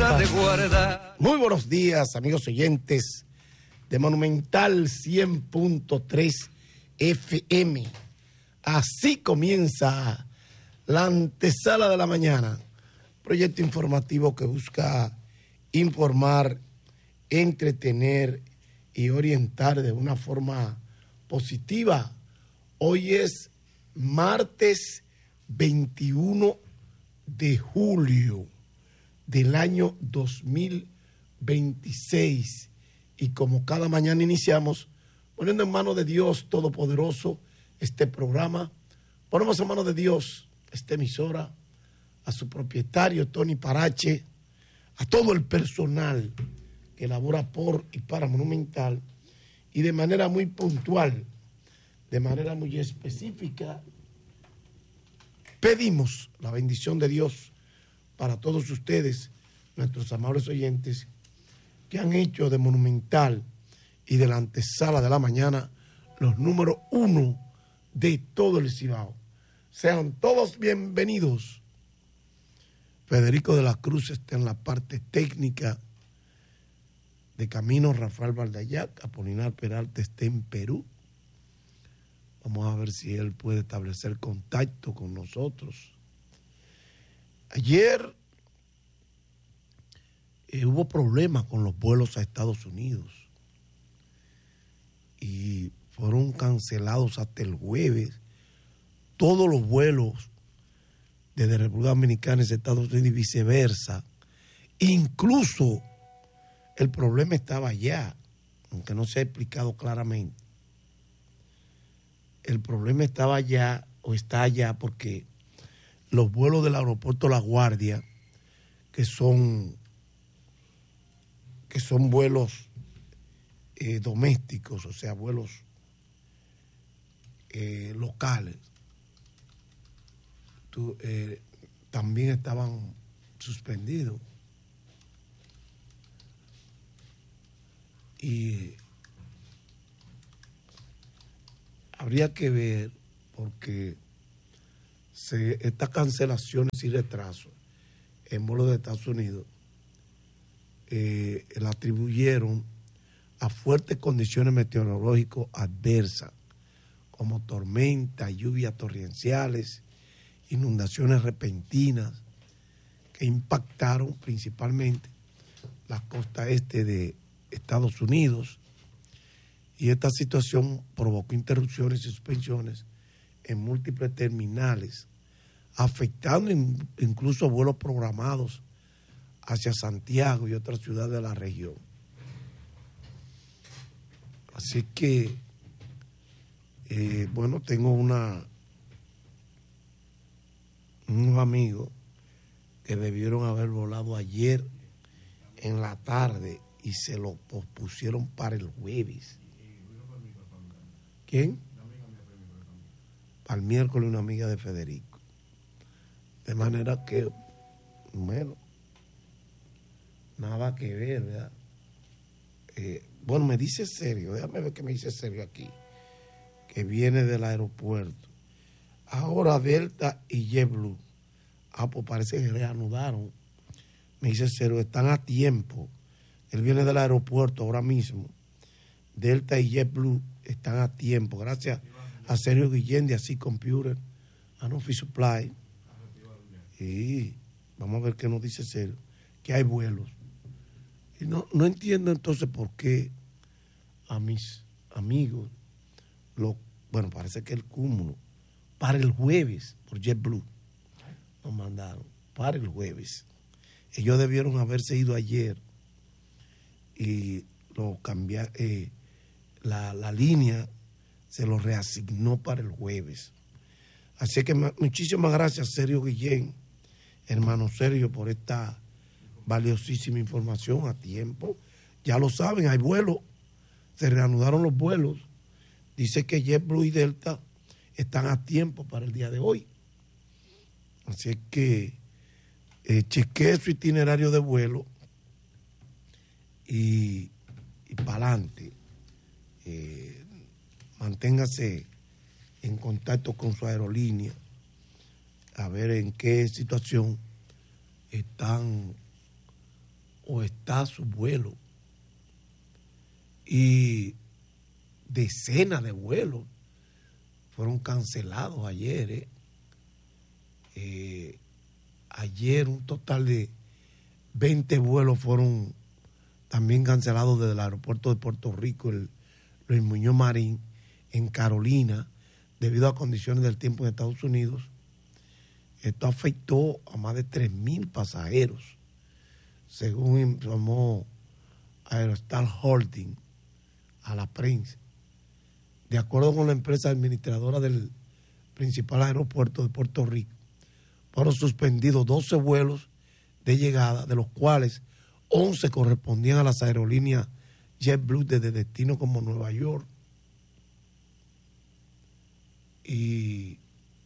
de guardar. Muy buenos días, amigos oyentes de Monumental 100.3 FM. Así comienza la antesala de la mañana, proyecto informativo que busca informar, entretener y orientar de una forma positiva. Hoy es martes 21 de julio del año 2026 y como cada mañana iniciamos poniendo en manos de Dios Todopoderoso este programa, ponemos en manos de Dios esta emisora, a su propietario Tony Parache, a todo el personal que labora por y para Monumental y de manera muy puntual, de manera muy específica, pedimos la bendición de Dios para todos ustedes, nuestros amables oyentes, que han hecho de Monumental y de la antesala de la mañana los número uno de todo el Cibao. Sean todos bienvenidos. Federico de la Cruz está en la parte técnica de Camino, Rafael Valdayac, Apolinar Peralta está en Perú. Vamos a ver si él puede establecer contacto con nosotros. Ayer hubo problemas con los vuelos a Estados Unidos y fueron cancelados hasta el jueves todos los vuelos desde República Dominicana hacia Estados Unidos y viceversa. Incluso el problema estaba allá, aunque no se ha explicado claramente. El problema estaba allá o está allá porque los vuelos del aeropuerto La Guardia, que son vuelos domésticos, o sea, vuelos locales, también estaban suspendidos. Y habría que ver porque estas cancelaciones y retrasos en vuelos de Estados Unidos la atribuyeron a fuertes condiciones meteorológicas adversas, como tormentas, lluvias torrenciales, inundaciones repentinas, que impactaron principalmente la costa este de Estados Unidos, y esta situación provocó interrupciones y suspensiones en múltiples terminales, afectando incluso vuelos programados hacia Santiago y otras ciudades de la región. Así que, tengo unos amigos que debieron haber volado ayer en la tarde y se lo pospusieron para el jueves. ¿Quién? Para el miércoles una amiga de Federico. De manera que, nada que ver, ¿verdad? Me dice Sergio, déjame ver qué me dice Sergio aquí, que viene del aeropuerto. Ahora Delta y JetBlue, pues parece que reanudaron. Me dice Sergio, están a tiempo. Él viene del aeropuerto ahora mismo. Delta y JetBlue están a tiempo, gracias a Sergio Guillén de Así Computer, a Nofi Supply. Y vamos a ver qué nos dice Sergio, que hay vuelos. Y no entiendo entonces por qué a mis amigos, parece que el cúmulo, para el jueves, por JetBlue, nos mandaron, para el jueves. Ellos debieron haberse ido ayer y lo cambiaron, la línea se lo reasignó para el jueves. Así que muchísimas gracias, Sergio Guillén, hermano Sergio, por esta valiosísima información a tiempo. Ya lo saben, hay vuelos, se reanudaron los vuelos. Dice que JetBlue y Delta están a tiempo para el día de hoy. Así que chequee su itinerario de vuelo y para adelante. Manténgase en contacto con su aerolínea a ver en qué situación están o está su vuelo. Y decenas de vuelos fueron cancelados ayer. Ayer un total de 20 vuelos fueron también cancelados desde el aeropuerto de Puerto Rico, el Luis Muñoz Marín, en Carolina, debido a condiciones del tiempo en Estados Unidos. Esto afectó a más de 3,000 pasajeros, según informó Aerostar Holding a la prensa. De acuerdo con la empresa administradora del principal aeropuerto de Puerto Rico, fueron suspendidos 12 vuelos de llegada, de los cuales 11 correspondían a las aerolíneas JetBlue desde destinos como Nueva York y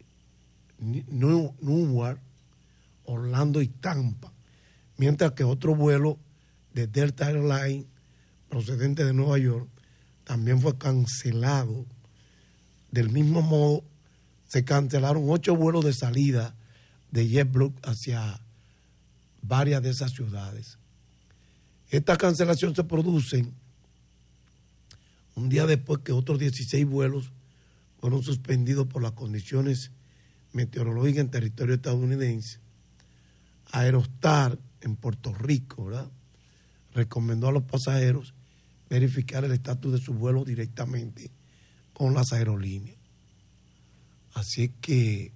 Newark, Orlando y Tampa, mientras que otro vuelo de Delta Airlines procedente de Nueva York también fue cancelado. Del mismo modo, se cancelaron 8 vuelos de salida de JetBlue hacia varias de esas ciudades. Esta cancelación se produce un día después que otros 16 vuelos fueron suspendidos por las condiciones meteorológicas en territorio estadounidense. Aerostar en Puerto Rico, ¿verdad?, recomendó a los pasajeros verificar el estatus de su vuelo directamente con las aerolíneas. Así es que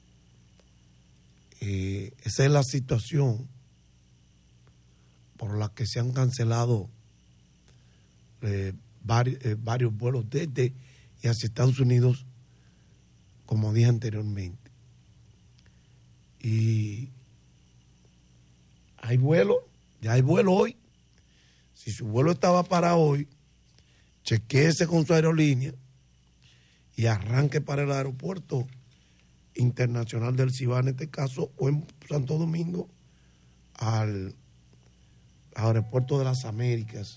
esa es la situación por la que se han cancelado varios vuelos desde y hacia Estados Unidos, como dije anteriormente. Y hay vuelo, ya hay vuelo hoy. Si su vuelo estaba para hoy, chequéese con su aerolínea y arranque para el aeropuerto internacional del Cibao, en este caso, o en Santo Domingo, al aeropuerto de las Américas.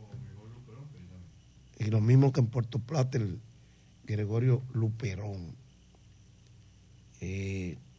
Y lo mismo que en Puerto Plata, el Gregorio Luperón.